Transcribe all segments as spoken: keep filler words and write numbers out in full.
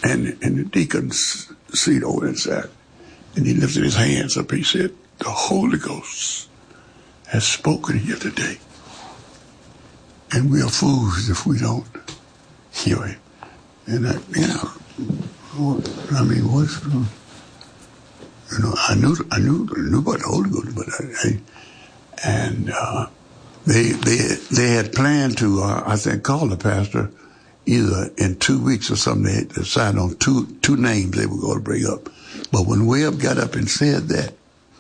and, and the deacon's seat over inside. And he lifted his hands up. He said, the Holy Ghost has spoken here today. And we are fools if we don't hear him. And I, you know, I mean, what's, you know, I knew, I knew, I knew about the Holy Ghost, but I, I and uh, they, they, they had planned to, uh, I think, call the pastor either in two weeks or something. They had decided on two, two names they were going to bring up. But when Webb got up and said that,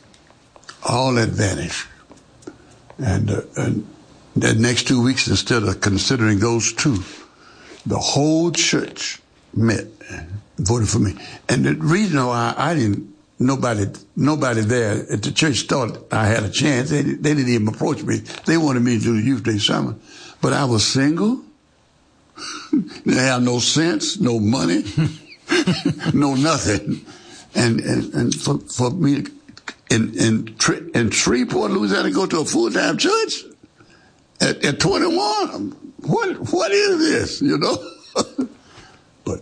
all that vanished. And, uh, and that next two weeks, instead of considering those two, the whole church met and voted for me. And the reason why I didn't, nobody nobody there at the church thought I had a chance. They, they didn't even approach me. They wanted me to do the youth day sermon. But I was single. They have no sense, no money, no nothing. And and, and for, for me, in, in, in Shreveport, Louisiana, go to a full-time church at, at twenty-one, what what is this, you know? But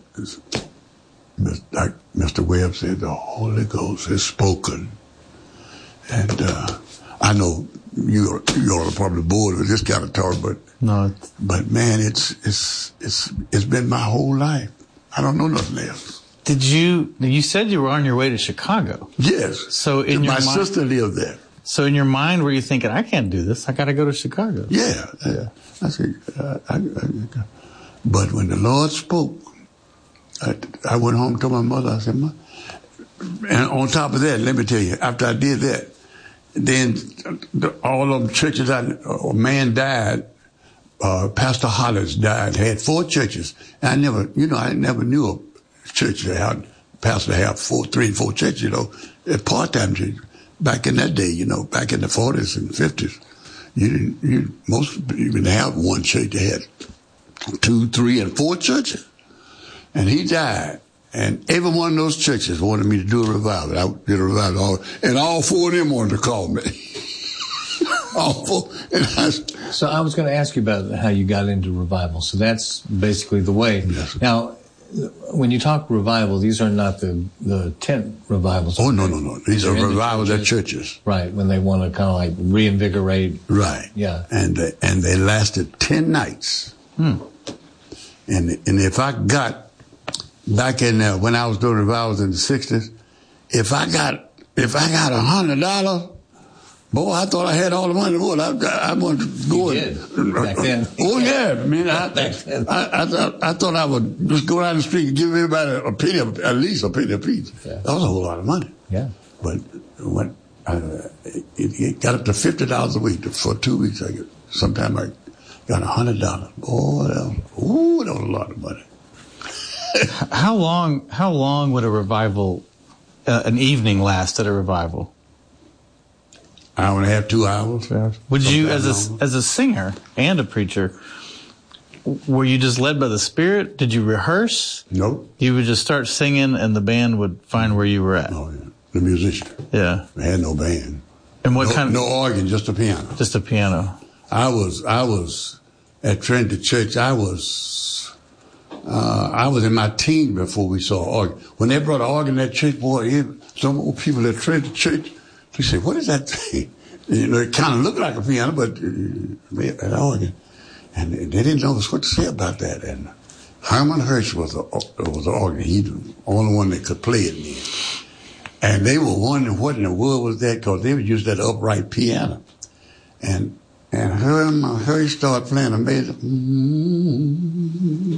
like Mister Webb said, the Holy Ghost has spoken. And uh, I know you're you're probably bored with this kind of talk, but no, but man, it's it's it's it's been my whole life. I don't know nothing else. Did you? You said you were on your way to Chicago. Yes. So in your my mind, sister lived there. So in your mind, were you thinking, I can't do this. I got to go to Chicago. Yeah. yeah. I said, uh, I, I, but when the Lord spoke, I, I went home to my mother. I said, Ma. And on top of that, let me tell you, after I did that, then the, all of the churches, I, a man died. Uh, Pastor Hollins died. Had four churches. And I never, you know, I never knew a church that had pastor have four, three and four churches. You know, a part-time church. Back in that day, you know, back in the forties and fifties, you didn't. You, most people didn't have one church. They had two, three, and four churches. And he died. And every one of those churches wanted me to do a revival. I did a revival, all, and all four of them wanted to call me. all four. And I, so I was going to ask you about how you got into revival. So that's basically the way. Yes. Now, when you talk revival, these are not the, the tent revivals. Oh, no, no, no. These They're are in the revivals at churches. churches. Right, when they want to kind of like reinvigorate. Right. Yeah. And they, and they lasted ten nights. Hmm. And and if I got, back in uh, when I was doing revivals in the sixties, if I got, if I got a hundred dollars, boy, I thought I had all the money in the world. I, I wanted to go. You did, back then. Oh, yeah. I mean, I, Back then. I, I, thought, I thought I would just go down the street and give everybody a penny, at least a penny apiece. Yeah. That was a whole lot of money. Yeah. But when uh, it, it got up to fifty dollars a week, for two weeks, I get, sometime I got a hundred dollars. Oh, that was, ooh, that was a lot of money. How long, how long would a revival, uh, an evening last at a revival? Hour and a half, two hours. Would you, as a, as a singer and a preacher, were you just led by the Spirit? Did you rehearse? Nope. You would just start singing and the band would find where you were at? Oh, yeah. The musician. Yeah. I had no band. And what no, kind of? No organ, just a piano. Just a piano. I was, I was at Trinity Church, I was, uh, I was in my teens before we saw organ. When they brought an organ to that church, boy, it, some old people at Trinity Church, they said, what is that thing? You know, it kind of looked like a piano, but uh, an organ. And they didn't know what to say about that. And Herman Hirsch was a, was an organ. He was the only one that could play it then. And they were wondering what in the world was that, because they would use that upright piano. And and Herman Hirsch started playing amazing. Mm-hmm.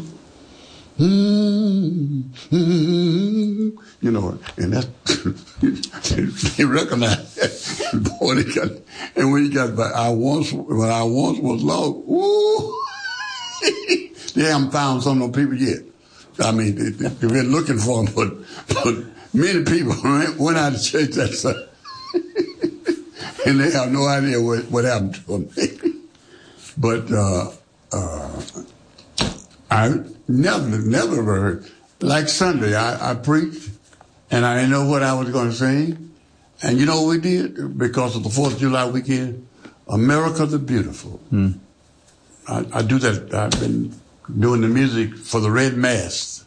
Mm-hmm. You know, and that's, they recognized that. Boy, they got, and when he got back, I once, when I once was lost, woo, they haven't found some of those people yet. I mean, they, they've been looking for them, but, but many people went out of church that Sunday, and they have no idea what, what happened to them. But, uh, uh, I never, never heard. Like Sunday, I, I preached, and I didn't know what I was going to sing. And you know what we did? Because of the fourth of July weekend? America the Beautiful. Hmm. I, I do that. I've been doing the music for the Red Mass